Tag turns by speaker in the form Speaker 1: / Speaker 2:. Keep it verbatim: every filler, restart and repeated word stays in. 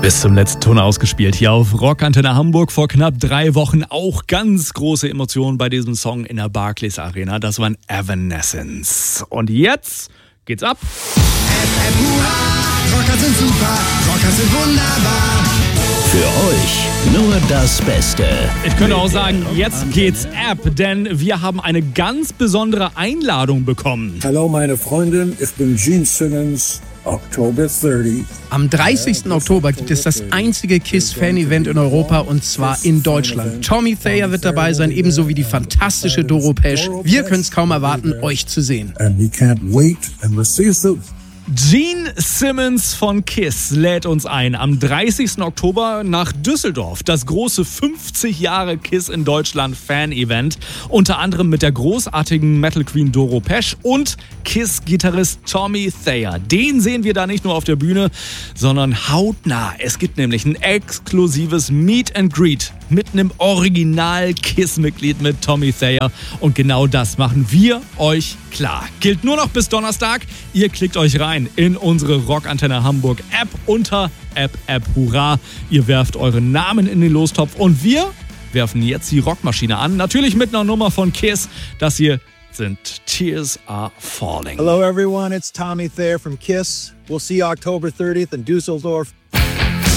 Speaker 1: Bis zum letzten Ton ausgespielt. Hier auf Rockantenne Hamburg vor knapp drei Wochen. Auch ganz große Emotionen bei diesem Song in der Barclays Arena. Das waren Evanescence. Und jetzt geht's ab.
Speaker 2: F F Hurra, Rocker sind super, Rocker sind wunderbar.
Speaker 3: Für euch nur das Beste.
Speaker 1: Ich könnte auch sagen, jetzt geht's ab, denn wir haben eine ganz besondere Einladung bekommen.
Speaker 4: Hallo meine Freundin, ich bin Gene Simmons. October dreißigsten.
Speaker 5: Am dreißigsten Oktober gibt es das einzige KISS-Fan-Event in Europa und zwar in Deutschland. Tommy Thayer wird dabei sein, ebenso wie die fantastische Doro Pesch. Wir können es kaum erwarten, euch zu sehen.
Speaker 4: And you can't wait and we'll see you soon.
Speaker 1: Gene Simmons von KISS lädt uns ein am dreißigsten Oktober nach Düsseldorf. Das große fünfzig Jahre KISS in Deutschland Fan-Event. Unter anderem mit der großartigen Metal Queen Doro Pesch und KISS-Gitarrist Tommy Thayer. Den sehen wir da nicht nur auf der Bühne, sondern hautnah. Es gibt nämlich ein exklusives Meet and Greet mit einem Original-KISS-Mitglied mit Tommy Thayer. Und genau das machen wir euch klar. Gilt nur noch bis Donnerstag. Ihr klickt euch rein in unsere Rockantenne Hamburg App unter App App Hurra. Ihr werft euren Namen in den Lostopf und wir werfen jetzt die Rockmaschine an. Natürlich mit einer Nummer von KISS. Das hier sind Tears Are Falling.
Speaker 6: Hello everyone, it's Tommy Thayer from KISS. We'll see you October thirtieth in Düsseldorf.